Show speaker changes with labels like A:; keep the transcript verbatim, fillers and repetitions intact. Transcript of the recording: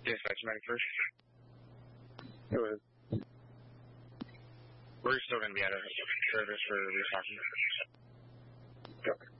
A: Dispatch ninety-first.
B: Go ahead.
A: We're still going to be out of service for restocking.
B: Copy.